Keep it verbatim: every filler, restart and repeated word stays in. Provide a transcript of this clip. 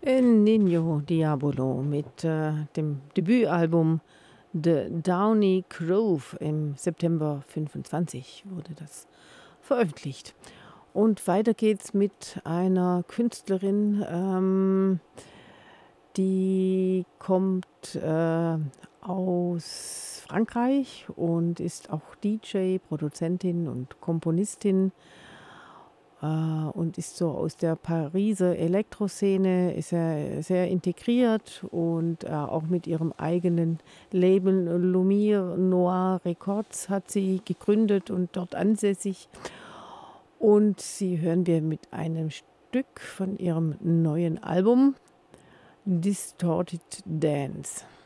El Niño Diabolo mit äh, dem Debütalbum The Downy Grove. Im September fünfundzwanzig wurde das veröffentlicht. Und weiter geht's mit einer Künstlerin, ähm, die kommt äh, aus Frankreich und ist auch D J, Produzentin und Komponistin. Äh, und ist so aus der Pariser Elektroszene, ist er sehr integriert und äh, auch mit ihrem eigenen Label Lumiere Noir Records hat sie gegründet und dort ansässig. Und sie hören wir mit einem Stück von ihrem neuen Album Distorted Dance.